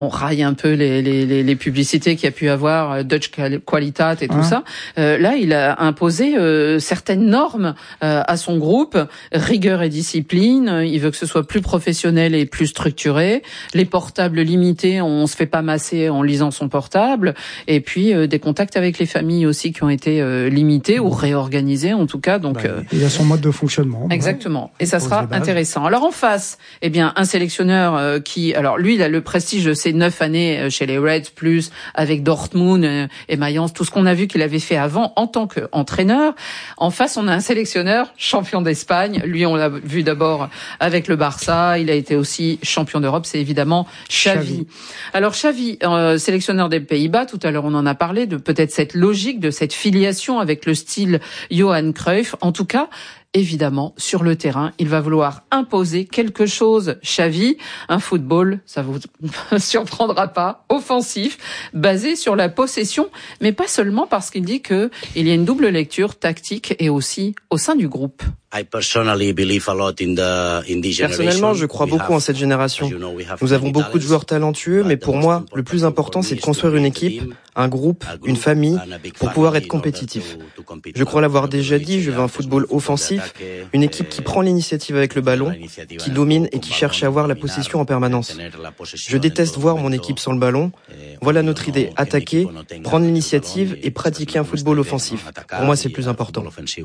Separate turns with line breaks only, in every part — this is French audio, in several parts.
On raille un peu les publicités qu'il y a pu avoir, Dutch Qualitat et tout ça. Là, il a imposé certaines normes à son groupe, rigueur et discipline. Il veut que ce soit plus professionnel et plus structuré. Les portables limités, on se fait pas masser en lisant son portable. Et puis des contacts avec les familles aussi qui ont été limités ou réorganisés en tout cas. Donc
il a son mode de fonctionnement.
Exactement. Et ça sera intéressant. Alors en face, eh bien un sélectionneur alors lui, il a le prestige de ses 9 années chez les Reds, plus avec Dortmund et Mayence, tout ce qu'on a vu qu'il avait fait avant en tant qu'entraîneur. En face, on a un sélectionneur champion d'Espagne. Lui, on l'a vu d'abord avec le Barça. Il a été aussi champion d'Europe. C'est évidemment Xavi. Alors Xavi, sélectionneur des Pays-Bas, tout à l'heure on en a parlé, de peut-être cette logique, de cette filiation avec le style Johan Cruyff. En tout cas, évidemment, sur le terrain, il va vouloir imposer quelque chose. Xavi, un football, ça vous surprendra pas, offensif, basé sur la possession, mais pas seulement parce qu'il dit que il y a une double lecture tactique et aussi au sein du groupe.
Personnellement, je crois beaucoup en cette génération. Nous avons beaucoup de joueurs talentueux, mais pour moi, le plus important, c'est de construire une équipe, un groupe, une famille, pour pouvoir être compétitif. Je crois l'avoir déjà dit, je veux un football offensif, une équipe qui prend l'initiative avec le ballon, qui domine et qui cherche à avoir la possession en permanence. Je déteste voir mon équipe sans le ballon. Voilà notre idée, attaquer, prendre l'initiative et pratiquer un football offensif. Pour moi, c'est le plus important.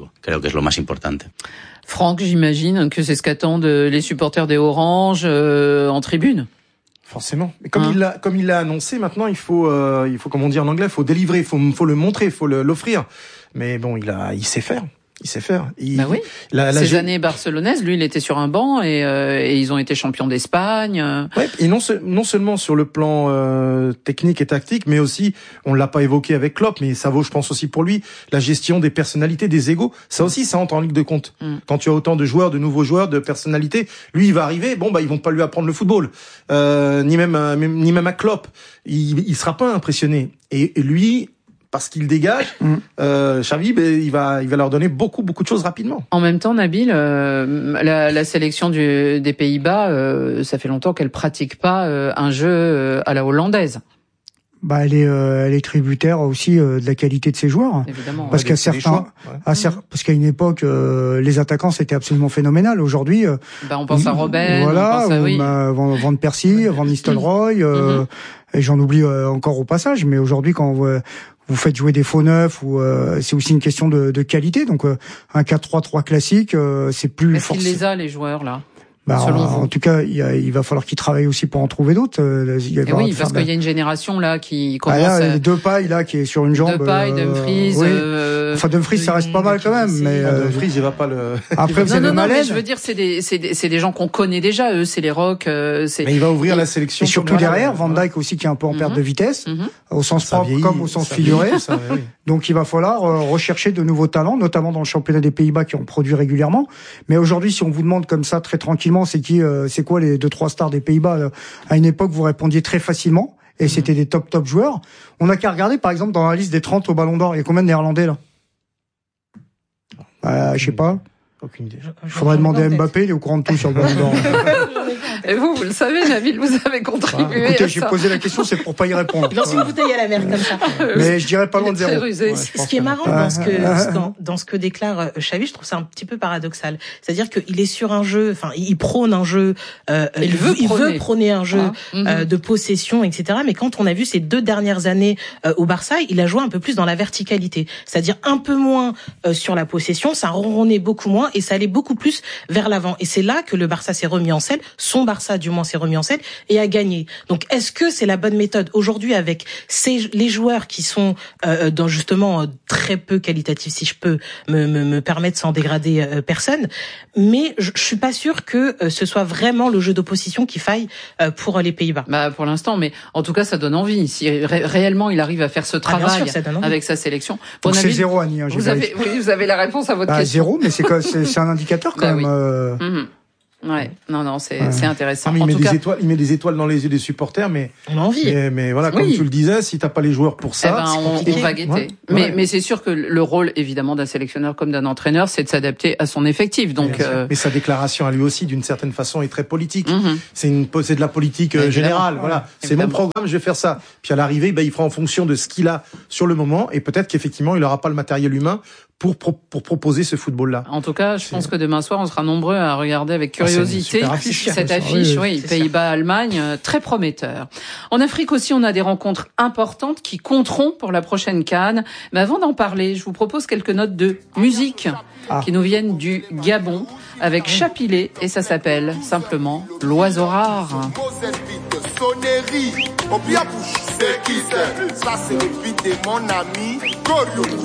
Franck, j'imagine que c'est ce qu'attendent les supporters des Oranges en tribune.
Forcément. Mais comme il l'a annoncé, maintenant il faut comme on dit en anglais, il faut délivrer, il faut le montrer, il faut l'offrir. Mais bon, il sait faire. Il sait faire.
Oui. Ces années barcelonaises, lui, il était sur un banc et ils ont été champions d'Espagne.
Ouais. Et non seulement sur le plan technique et tactique, mais aussi, on l'a pas évoqué avec Klopp, mais ça vaut, je pense aussi pour lui, la gestion des personnalités, des égos. Ça aussi, ça entre en ligne de compte. Quand tu as autant de joueurs, de nouveaux joueurs, de personnalités, lui, il va arriver. Bon, ils vont pas lui apprendre le football, ni même à Klopp. Il sera pas impressionné. Et lui, parce qu'il dégage, Xavi, il va leur donner beaucoup de choses rapidement.
En même temps, Nabil, la sélection des Pays-Bas, ça fait longtemps qu'elle pratique pas un jeu à la hollandaise.
Elle est tributaire aussi de la qualité de ses joueurs.
Évidemment.
Parce qu'à parce qu'à une époque, les attaquants c'était absolument phénoménal. Aujourd'hui,
on pense à Robben,
voilà,
on pense à
Van Persie, Van Nistelrooy, et j'en oublie encore au passage. Mais aujourd'hui, quand vous faites jouer des faux neufs, ou c'est aussi une question de qualité. Donc un 4-3-3 classique, c'est plus
forcément. Est-ce qu'il les a, les joueurs là?
En tout cas, il va falloir qu'il travaille aussi pour en trouver d'autres.
Oui, parce qu'il y a une génération là qui commence.
Depay là qui est sur une jambe.
Depay, Dumfries.
Enfin, Dumfries, ça reste pas mal quand même, mais
Dumfries, il va pas le.
Après, vous avez
mais je veux dire, c'est des gens qu'on connaît déjà. Eux, c'est les Rock.
Mais il va ouvrir la sélection.
Et surtout derrière, Van Dijk aussi qui est un peu en perte de vitesse, au sens propre comme au sens figuré. Donc, il va falloir rechercher de nouveaux talents, notamment dans le championnat des Pays-Bas qui ont produit régulièrement. Mais aujourd'hui, si on vous demande comme ça très tranquillement, c'est quoi les 2-3 stars des Pays-Bas? À une époque, vous répondiez très facilement, et c'était des top joueurs. On n'a qu'à regarder, par exemple, dans la liste des 30 au Ballon d'Or, il y a combien de Néerlandais là? Je sais pas.
Aucune idée.
Il faudrait demander à Mbappé, il est au courant de tout sur le Ballon d'Or.
Et vous le savez, Nabil, vous avez contribué.
Écoutez, j'ai posé la question, c'est pour pas y répondre.
Lance une bouteille à la mer comme ça.
Mais je dirais pas loin de zéro.
Ce qui est marrant dans ce que déclare Xavi, je trouve ça un petit peu paradoxal. C'est-à-dire qu'il est sur un jeu, il prône un jeu, il veut prôner un jeu de possession, etc. Mais quand on a vu ces 2 dernières années au Barça, il a joué un peu plus dans la verticalité. C'est-à-dire un peu moins sur la possession, ça ronronnait beaucoup moins et ça allait beaucoup plus vers l'avant. Et c'est là que le Barça s'est remis en selle, son Barça du moins s'est remis en selle et a gagné. Donc est-ce que c'est la bonne méthode aujourd'hui avec les joueurs qui sont dans justement très peu qualitatifs, si je peux me permettre sans dégrader personne, mais je suis pas sûr que ce soit vraiment le jeu d'opposition qui faille pour les Pays-Bas.
Pour l'instant, mais en tout cas ça donne envie. Si réellement il arrive à faire ce travail avec sa sélection.
Donc c'est 0, Annie.
Vous avez la réponse à votre question.
0, mais c'est un indicateur quand même.
Ouais, non, c'est intéressant.
Non, il met des étoiles dans les yeux des supporters, mais
on a envie.
Mais voilà, comme tu le disais, si t'as pas les joueurs pour ça,
on va guetter. Mais c'est sûr que le rôle, évidemment, d'un sélectionneur comme d'un entraîneur, c'est de s'adapter à son effectif. Donc,
mais sa déclaration à lui aussi, d'une certaine façon, est très politique. C'est de la politique générale. Voilà, c'est mon programme, je vais faire ça. Puis à l'arrivée, il fera en fonction de ce qu'il a sur le moment, et peut-être qu'effectivement, il n'aura pas le matériel humain pour proposer ce football-là.
En tout cas, je pense que demain soir, on sera nombreux à regarder avec curiosité cette affiche. Oui, Pays-Bas-Allemagne, très prometteur. En Afrique aussi, on a des rencontres importantes qui compteront pour la prochaine CAN. Mais avant d'en parler, je vous propose quelques notes de musique qui nous viennent du Gabon avec Chapilé, et ça s'appelle simplement L'Oiseau Rare.
Sonnerie, au bien bouche, c'est qui c'est? Ça c'est le beat de mon ami Gorio.